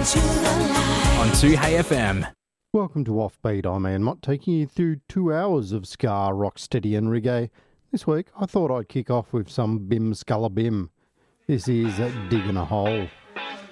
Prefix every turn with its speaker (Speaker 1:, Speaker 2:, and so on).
Speaker 1: On 2HFM.
Speaker 2: Welcome to Offbeat. I'm Ian Mott, taking you through 2 hours of ska, rocksteady and reggae. This week, I thought I'd kick off with some Bim Sculla Bim. This is Digging a Hole.